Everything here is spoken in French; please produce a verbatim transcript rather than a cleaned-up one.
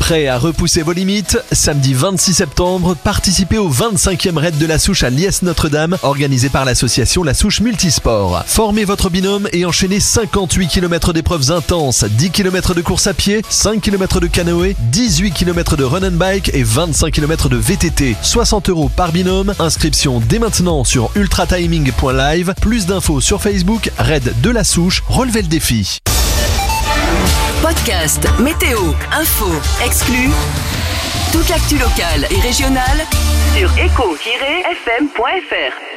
Prêt à repousser vos limites? Samedi vingt-six septembre, participez au vingt-cinquième raid de la Souche à Liesse-Notre-Dame, organisé par l'association La Souche Multisport. Formez votre binôme et enchaînez cinquante-huit kilomètres d'épreuves intenses, dix kilomètres de course à pied, cinq kilomètres de canoë, dix-huit kilomètres de run and bike et vingt-cinq kilomètres de V T T. soixante euros par binôme. Inscription dès maintenant sur ultratiming point live. Plus d'infos sur Facebook, raid de la Souche, relevez le défi. Podcast, météo, info, exclus. Toute l'actu locale et régionale sur éco tiret f m point f r.